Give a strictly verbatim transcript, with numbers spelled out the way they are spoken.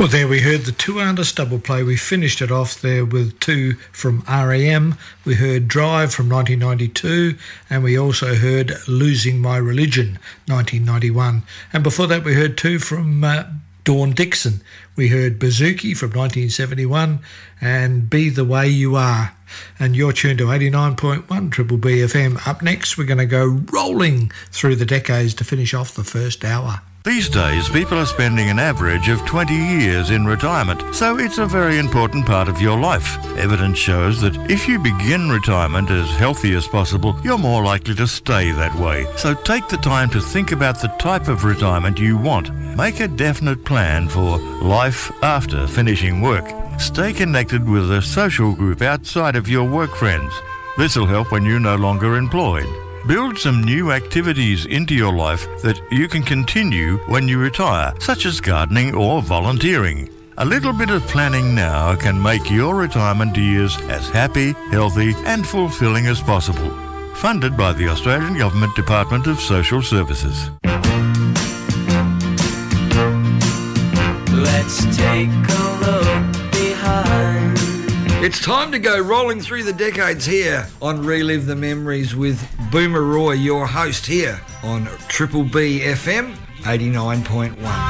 Well, there we heard the two artist double play. We finished it off there with two from R E M. We heard Drive from nineteen ninety-two, and we also heard Losing My Religion, nineteen ninety-one. And before that, we heard two from uh, Dawn Dixon. We heard Bouzouki from nineteen seventy-one and Be the Way You Are. And you're tuned to eighty-nine point one Triple B F M. Up next, we're going to go rolling through the decades to finish off the first hour. These days, people are spending an average of twenty years in retirement, so it's a very important part of your life. Evidence shows that if you begin retirement as healthy as possible, you're more likely to stay that way. So take the time to think about the type of retirement you want. Make a definite plan for life after finishing work. Stay connected with a social group outside of your work friends. This will help when you're no longer employed. Build some new activities into your life that you can continue when you retire, such as gardening or volunteering. A little bit of planning now can make your retirement years as happy, healthy and fulfilling as possible. Funded by the Australian Government Department of Social Services. Let's take a look behind. It's time to go rolling through the decades here on Relive the Memories with Boomer Roy, your host here on Triple B F M eighty-nine point one.